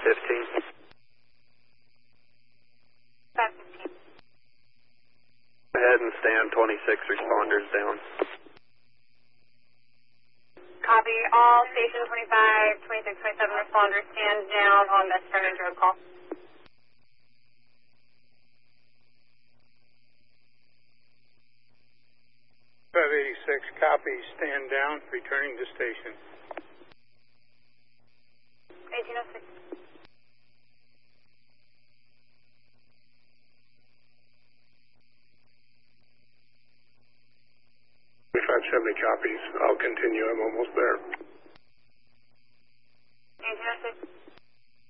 515. 515. Go ahead and stand 26 responders down. Copy. All station 25, 26, 27 responders stand down on this frontage road call. Copy, stand down, returning to station. 1806. 570 copies. I'll continue. I'm almost there.